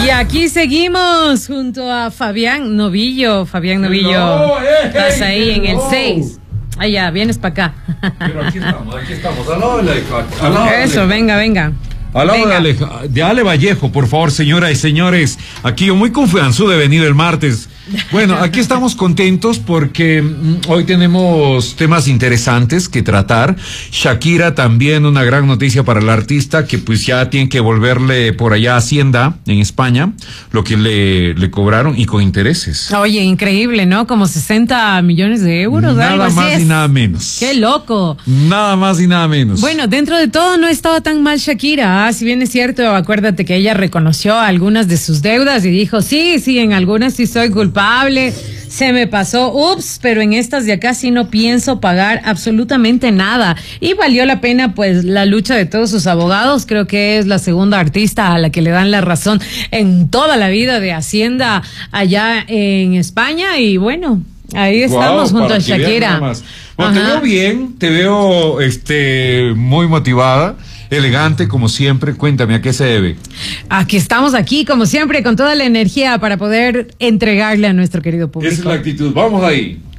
Y aquí seguimos junto a Fabián Novillo. Fabián Novillo, estás ahí en el 6. Ah, ya, vienes para acá. Pero aquí estamos, al lado de Eso, venga. Al lado de Ale Vallejo, por favor, señoras y señores. Aquí yo muy confianzudo de venir el martes. Bueno, aquí estamos contentos porque hoy tenemos temas interesantes que tratar. Shakira también, una gran noticia para el artista, que pues ya tiene que volverle por allá a Hacienda en España lo que le cobraron y con intereses. Oye, increíble, ¿no? Como 60 millones de euros. Nada más y nada menos. ¡Qué loco! Nada más y nada menos. Bueno, dentro de todo no estaba tan mal Shakira. Si bien es cierto, acuérdate que ella reconoció algunas de sus deudas y dijo, sí, en algunas sí soy culpable, se me pasó, pero en estas de acá sí no pienso pagar absolutamente nada. Y valió la pena pues la lucha de todos sus abogados. Creo que es la segunda artista a la que le dan la razón en toda la vida de Hacienda allá en España. Y bueno, ahí estamos junto a Shakira. Bueno, te veo bien, te veo muy motivada, elegante como siempre. Cuéntame, ¿a qué se debe? Aquí estamos, como siempre, con toda la energía para poder entregarle a nuestro querido público. Esa es la actitud, vamos ahí.